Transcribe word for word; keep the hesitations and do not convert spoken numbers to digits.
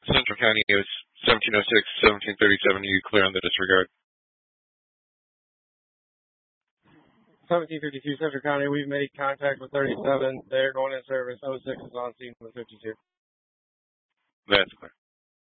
Central County is seventeen oh six, seventeen thirty-seven. Are you clear on the disregard? seventeen fifty-two Central County, we've made contact with thirty-seven. They're going in service. oh six is on scene with fifty-two. That's clear.